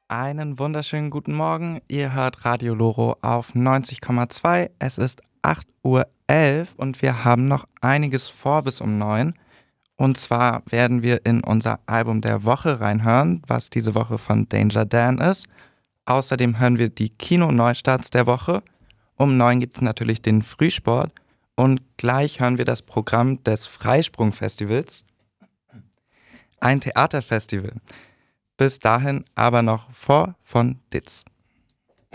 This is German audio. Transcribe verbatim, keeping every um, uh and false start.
Einen wunderschönen guten Morgen. Ihr hört Radio Loro auf neunzig Komma zwei. Es ist acht Uhr elf und wir haben noch einiges vor bis um neun. Und zwar werden wir in unser Album der Woche reinhören, was diese Woche von Danger Dan ist. Außerdem hören wir die Kino-Neustarts der Woche. Um neun gibt es natürlich den Frühsport. Und gleich hören wir das Programm des Freisprung-Festivals. Ein Theaterfestival. Bis dahin aber noch vor von Ditz.